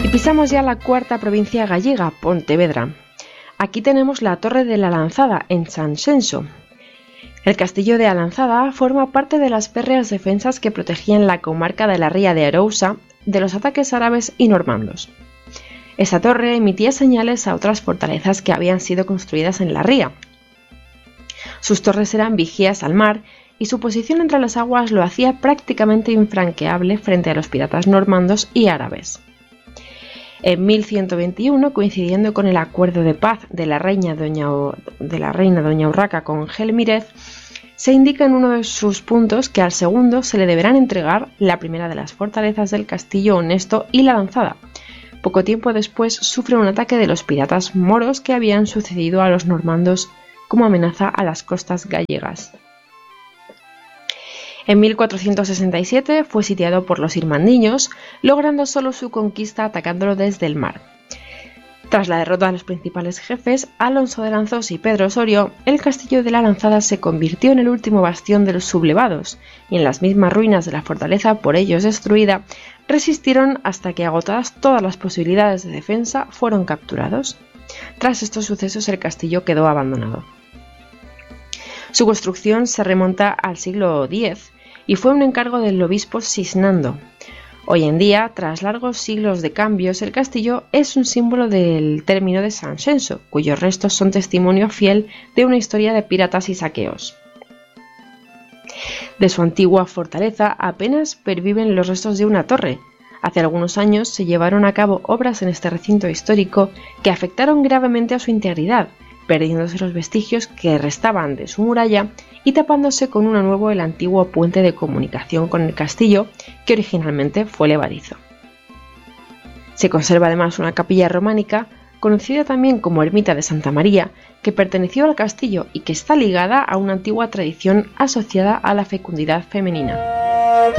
Pisamos ya la cuarta provincia gallega, Pontevedra. Aquí tenemos la Torre de la Lanzada, en Sanxenxo. El castillo de Alanzada forma parte de las férreas defensas que protegían la comarca de la Ría de Arousa de los ataques árabes y normandos. Esta torre emitía señales a otras fortalezas que habían sido construidas en la ría. Sus torres eran vigías al mar y su posición entre las aguas lo hacía prácticamente infranqueable frente a los piratas normandos y árabes. En 1121, coincidiendo con el acuerdo de paz de la reina Doña Urraca con Gelmírez, se indica en uno de sus puntos que al segundo se le deberán entregar la primera de las fortalezas del castillo Honesto y la Lanzada. Poco tiempo después sufre un ataque de los piratas moros que habían sucedido a los normandos como amenaza a las costas gallegas. En 1467 fue sitiado por los irmandiños, logrando solo su conquista atacándolo desde el mar. Tras la derrota de los principales jefes, Alonso de Lanzós y Pedro Osorio, el castillo de la Lanzada se convirtió en el último bastión de los sublevados, y en las mismas ruinas de la fortaleza por ellos destruida, resistieron hasta que, agotadas todas las posibilidades de defensa, fueron capturados. Tras estos sucesos, el castillo quedó abandonado. Su construcción se remonta al siglo X y fue un encargo del obispo Sisnando. Hoy en día, tras largos siglos de cambios, el castillo es un símbolo del término de Sanxenxo, cuyos restos son testimonio fiel de una historia de piratas y saqueos. De su antigua fortaleza apenas perviven los restos de una torre. Hace algunos años se llevaron a cabo obras en este recinto histórico que afectaron gravemente a su integridad, perdiéndose los vestigios que restaban de su muralla y tapándose con uno nuevo el antiguo puente de comunicación con el castillo, que originalmente fue levadizo. Se conserva además una capilla románica, conocida también como Ermita de Santa María, que perteneció al castillo y que está ligada a una antigua tradición asociada a la fecundidad femenina.